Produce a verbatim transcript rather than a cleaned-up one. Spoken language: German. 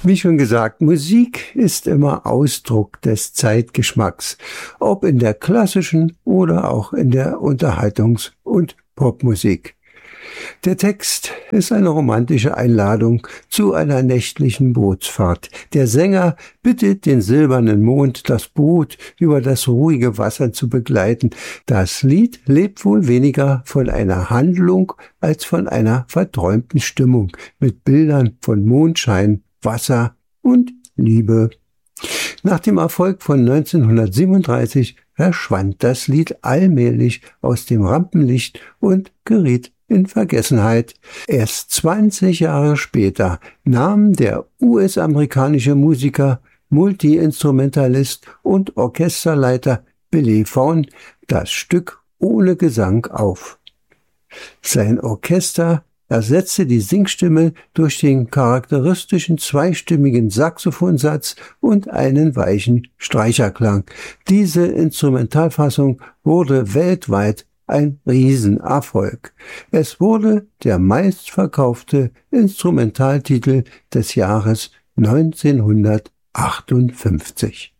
Wie schon gesagt, Musik ist immer Ausdruck des Zeitgeschmacks, ob in der klassischen oder auch in der Unterhaltungs- und Popmusik. Der Text ist eine romantische Einladung zu einer nächtlichen Bootsfahrt. Der Sänger bittet den silbernen Mond, das Boot über das ruhige Wasser zu begleiten. Das Lied lebt wohl weniger von einer Handlung als von einer verträumten Stimmung mit Bildern von Mondschein, Wasser und Liebe. Nach dem Erfolg von neunzehnhundertsiebenunddreißig verschwand das Lied allmählich aus dem Rampenlicht und geriet in Vergessenheit. Erst zwanzig Jahre später nahm der U S-amerikanische Musiker, Multiinstrumentalist und Orchesterleiter Billy Vaughn das Stück ohne Gesang auf. Sein Orchester ersetzte die Singstimme durch den charakteristischen zweistimmigen Saxophonsatz und einen weichen Streicherklang. Diese Instrumentalfassung wurde weltweit ein Riesenerfolg. Es wurde der meistverkaufte Instrumentaltitel des Jahres neunzehnhundertachtundfünfzig.